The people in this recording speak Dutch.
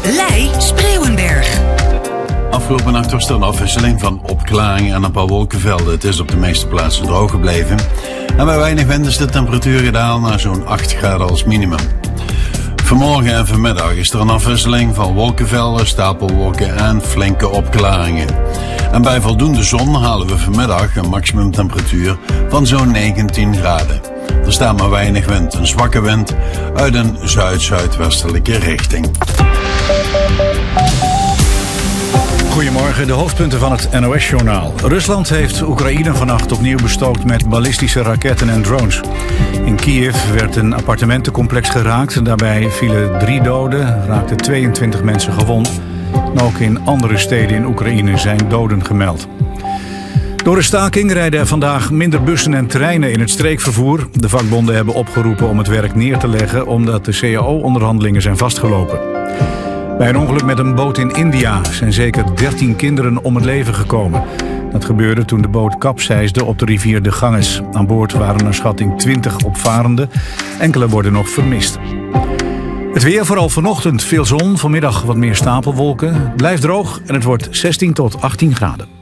Leij-Spreeuwenberg. Afgelopen nacht was er een afwisseling van opklaringen en een paar wolkenvelden. Het is op de meeste plaatsen droog gebleven. En bij weinig wind is de temperatuur gedaald naar zo'n 8 graden als minimum. Vanmorgen en vanmiddag is er een afwisseling van wolkenvelden, stapelwolken en flinke opklaringen. En bij voldoende zon halen we vanmiddag een maximumtemperatuur van zo'n 19 graden. Er staat maar weinig wind, een zwakke wind uit een zuid-zuidwestelijke richting. Goedemorgen, de hoofdpunten van het NOS-journaal. Rusland heeft Oekraïne vannacht opnieuw bestookt met ballistische raketten en drones. In Kiev werd een appartementencomplex geraakt. Daarbij vielen 3 doden, raakten 22 mensen gewond. En ook in andere steden in Oekraïne zijn doden gemeld. Door de staking rijden er vandaag minder bussen en treinen in het streekvervoer. De vakbonden hebben opgeroepen om het werk neer te leggen omdat de CAO-onderhandelingen zijn vastgelopen. Bij een ongeluk met een boot in India zijn zeker 13 kinderen om het leven gekomen. Dat gebeurde toen de boot kapseisde op de rivier de Ganges. Aan boord waren naar schatting 20 opvarenden. Enkele worden nog vermist. Het weer, vooral vanochtend veel zon, vanmiddag wat meer stapelwolken. Het blijft droog en het wordt 16 tot 18 graden.